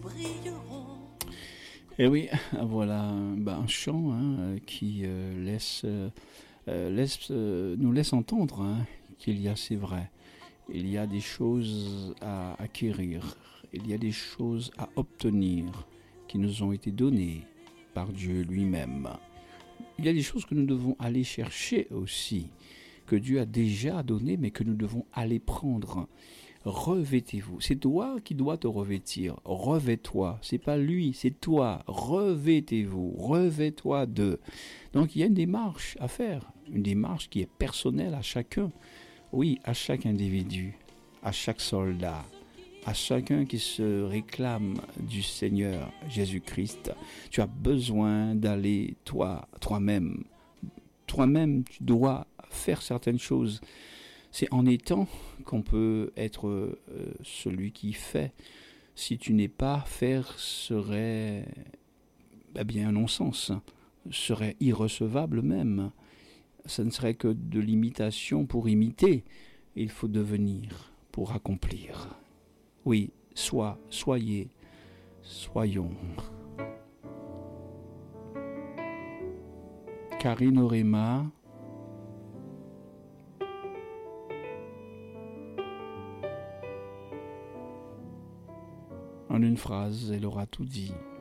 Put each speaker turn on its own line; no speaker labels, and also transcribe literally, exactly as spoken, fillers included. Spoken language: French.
brilleront.
Et oui, voilà bah, un chant hein, qui euh, laisse, euh, laisse, euh, nous laisse entendre hein, qu'il y a, c'est vrai, il y a des choses à acquérir, il y a des choses à obtenir qui nous ont été données par Dieu lui-même. Il y a des choses que nous devons aller chercher aussi, que Dieu a déjà donné, mais que nous devons aller prendre. Revêtez-vous. C'est toi qui dois te revêtir. Revêt-toi. C'est pas lui, c'est toi. Revêtez-vous. Revêt-toi de. Donc il y a une démarche à faire. Une démarche qui est personnelle à chacun. Oui, à chaque individu, à chaque soldat, à chacun qui se réclame du Seigneur Jésus-Christ. Tu as besoin d'aller toi, toi-même. Toi-même, tu dois faire certaines choses. C'est en étant qu'on peut être euh, celui qui fait. Si tu n'es pas, faire serait eh bien un non-sens, serait irrecevable même. Ce ne serait que de l'imitation pour imiter. Il faut devenir pour accomplir. Oui, sois, soyez, soyons. Karine Orema. En une phrase, elle aura tout dit.